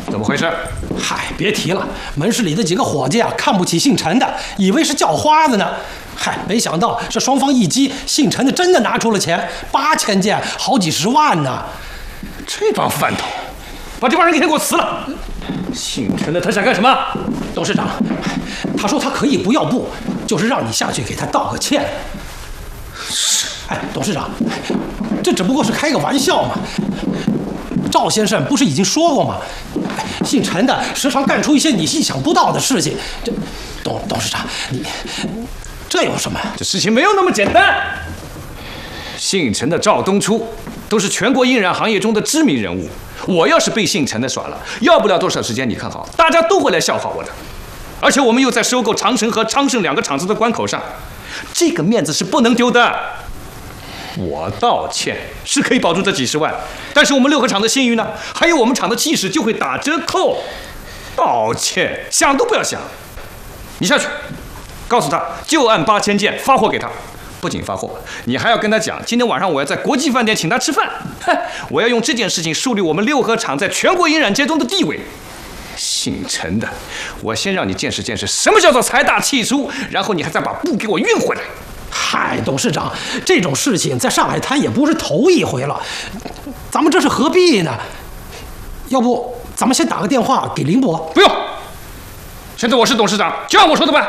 怎么回事？ 嗨，别提了，门市里的几个伙计啊，看不起姓陈的，以为是叫花子呢。嗨，没想到这双方一击，姓陈的真的拿出了钱，8000件，好几十万呢。 这帮饭桶，把这帮人给我辞了！姓陈的他想干什么？ 董事长，他说他可以不要布，就是让你下去给他道个歉。哎，董事长，这只不过是开个玩笑嘛。赵先生不是已经说过吗？姓陈的时常干出一些你意想不到的事情。这，董事长，你这有什么？ 这事情没有那么简单。姓陈的赵东初都是全国印染行业中的知名人物，我要是被姓陈的耍了，要不了多少时间，你看好，大家都会来笑话我的。而且我们又在收购长城和昌盛2个厂子的关口上，这个面子是不能丢的。我道歉是可以保住这几十万，但是我们6个厂的信誉呢，还有我们厂的气势就会打折扣。道歉想都不要想。你下去告诉他，就按8000件发货给他。不仅发货，你还要跟他讲，今天晚上我要在国际饭店请他吃饭。我要用这件事情树立我们6合厂在全国印染界中的地位。姓陈的，我先让你见识见识什么叫做财大气粗，然后你还再把布给我运回来。 嗨，董事长，这种事情在上海滩也不是头一回了，咱们这是何必呢？要不咱们先打个电话给林伯？ 不用，现在我是董事长，就按我说的办。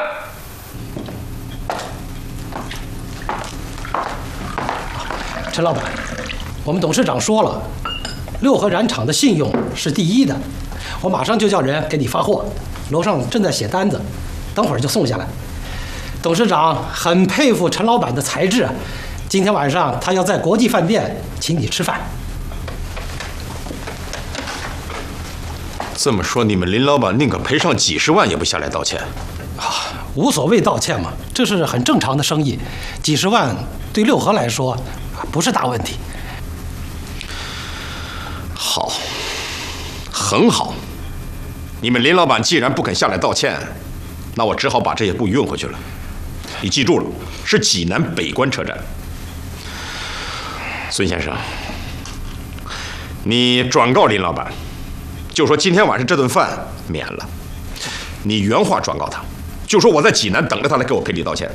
陈老板，我们董事长说了，6合染厂的信用是第一的，我马上就叫人给你发货，楼上正在写单子，等会儿就送下来。董事长很佩服陈老板的才智，今天晚上他要在国际饭店请你吃饭。 这么说，你们林老板宁可赔上几十万也不下来道歉？ 无所谓道歉嘛，这是很正常的生意，几十万对6合来说不是大问题。 好，很好。你们林老板既然不肯下来道歉，那我只好把这些布运回去了。你记住了，是济南北关车站。孙先生，你转告林老板，就说今天晚上这顿饭免了。你原话转告他，就说我在济南等着他来给我赔礼道歉。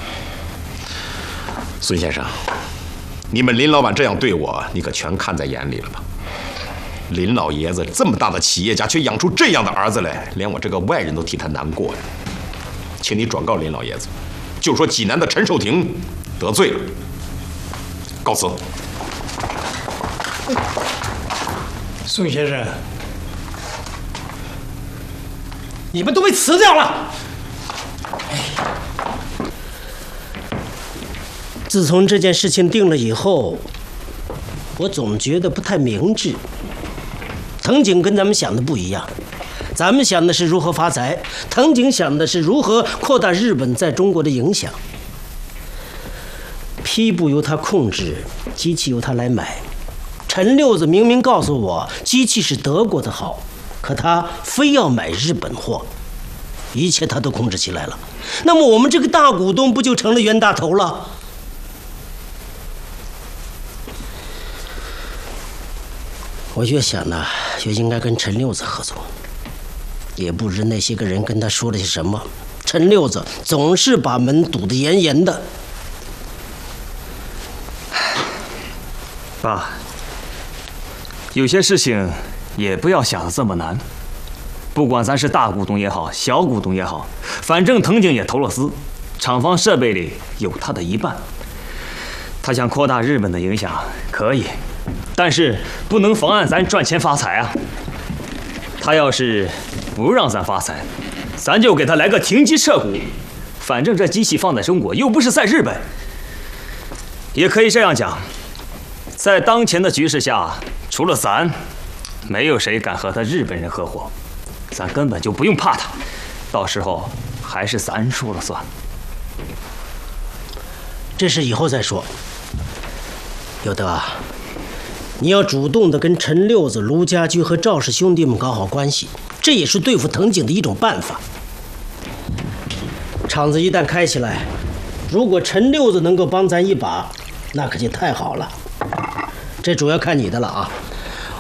孙先生，你们林老板这样对我，你可全看在眼里了吧？林老爷子这么大的企业家，却养出这样的儿子来，连我这个外人都替他难过呀。请你转告林老爷子，就说济南的陈寿亭得罪了。告辞。 孙先生，你们都被辞掉了。 自从这件事情定了以后，我总觉得不太明智。藤井跟咱们想的不一样，咱们想的是如何发财，藤井想的是如何扩大日本在中国的影响。批布由他控制，机器由他来买。陈六子明明告诉我，机器是德国的好，可他非要买日本货，一切他都控制起来了。那么我们这个大股东不就成了冤大头了？我越想呢，越应该跟陈六子合作。也不知那些个人跟他说了些什么，陈六子总是把门堵得严严的。 爸，有些事情也不要想得这么难。不管咱是大股东也好，小股东也好，反正藤井也投了资，厂房设备里有他的一半。他想扩大日本的影响，可以，但是不能妨碍咱赚钱发财啊。他要是不让咱发财，咱就给他来个停机撤股。反正这机器放在中国，又不是在日本。也可以这样讲，在当前的局势下，除了咱，没有谁敢和他日本人合伙。咱根本就不用怕他，到时候还是咱说了算。 这事以后再说。有德，你要主动的跟陈六子、卢家驹和赵氏兄弟们搞好关系，这也是对付藤井的一种办法。厂子一旦开起来，如果陈六子能够帮咱一把，那可就太好了。这主要看你的了啊。